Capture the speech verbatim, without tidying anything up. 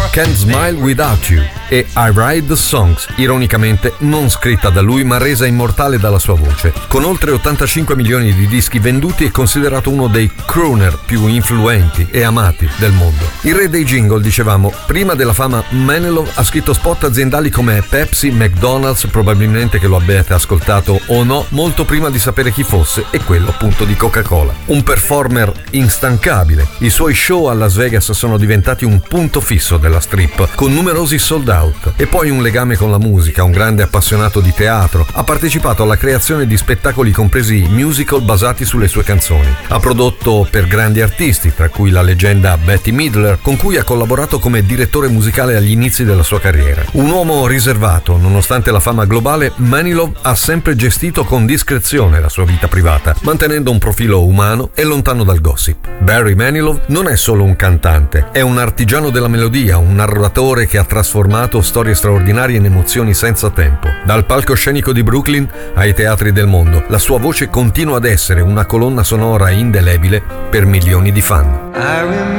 Can't Smile Without You e I Write the Songs, ironicamente non scritta da lui ma resa immortale dalla sua voce. Con oltre ottantacinque milioni di dischi venduti è considerato uno dei crooner più influenti e amati del mondo. Il re dei jingle, dicevamo, prima della fama Manilow ha scritto spot aziendali come Pepsi, McDonald's, probabilmente che lo abbiate ascoltato o no, molto prima di sapere chi fosse, e quello appunto di Coca-Cola. Un performer instancabile. I suoi show a Las Vegas sono diventati un punto fisso della strip, con numerosi sold out. E poi un legame con la musica, un grande appassionato di teatro. Ha partecipato alla creazione di spettacoli compresi musical basati sulle sue canzoni. Ha prodotto per grandi artisti, tra cui la leggenda Bette Midler, con cui ha collaborato come direttore musicale agli inizi della sua carriera. Un uomo riservato, nonostante la fama globale, Manilow ha sempre gestito con discrezione la sua vita privata, mantenendo un profilo umano e lontano dal gossip. Barry Manilow non è solo un cantante, è un artigiano della melodia, un narratore che ha trasformato storie straordinarie in emozioni senza tempo. Dal palcoscenico di Brooklyn ai teatri del mondo, la sua voce continua ad essere una colonna sonora indelebile per milioni di fan.